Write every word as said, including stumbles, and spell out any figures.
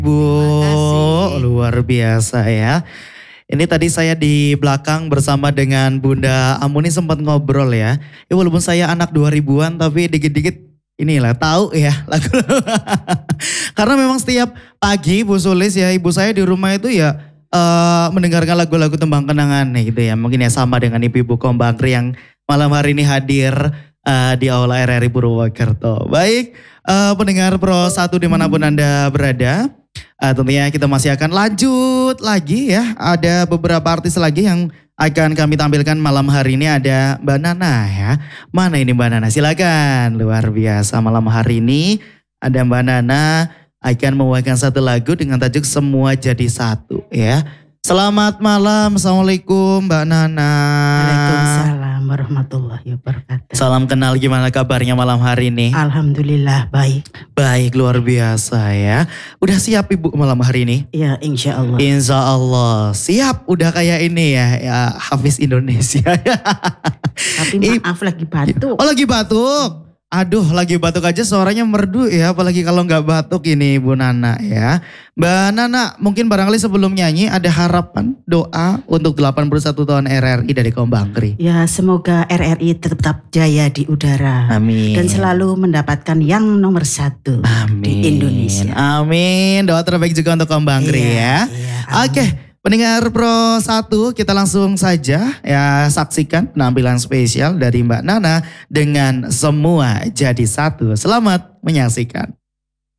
Bu, kasih. luar biasa ya. Ini tadi saya di belakang bersama dengan Bunda Amuni sempat ngobrol ya. Ya walaupun saya anak dua ribuan tapi dikit-dikit inilah tahu ya lagu. Karena memang setiap pagi Bu Sulis ya, ibu saya di rumah itu ya eh, mendengarkan lagu-lagu tembang kenangan nih gitu ya. Mungkin ya sama dengan ibu-ibu Kombangkri yang malam hari ini hadir eh, di Aula R R I Purwokerto. Baik, eh, pendengar Pro satu dimanapun Anda berada. Uh, tentunya kita masih akan lanjut lagi ya. Ada beberapa artis lagi yang akan kami tampilkan malam hari ini. Ada Mbak Nana ya. Mana ini Mbak Nana? Silakan. Luar biasa malam hari ini ada Mbak Nana akan membawakan satu lagu dengan tajuk Semua Jadi Satu ya. Selamat malam. Assalamualaikum Mbak Nana. Waalaikumsalam warahmatullahi wabarakatuh. Salam kenal, gimana kabarnya malam hari ini? Alhamdulillah baik. Baik, luar biasa ya. Udah siap Ibu malam hari ini? Ya insya Allah. Insya Allah. Siap, udah kayak ini ya, ya Hafiz Indonesia. Tapi maaf lagi batuk. Oh lagi batuk? Aduh lagi batuk aja suaranya merdu ya, apalagi kalau nggak batuk ini Bu Nana ya. Mbak Nana mungkin barangkali sebelum nyanyi ada harapan doa untuk delapan puluh satu tahun R R I dari Kombangkri. Ya semoga R R I tetap jaya di udara. Amin. Dan selalu mendapatkan yang nomor satu Amin. di Indonesia. Amin. Doa terbaik juga untuk Kombangkri Iya, ya. iya, Oke. Pendengar Pro satu, kita langsung saja ya saksikan penampilan spesial dari Mbak Nana dengan Semua Jadi Satu. Selamat menyaksikan.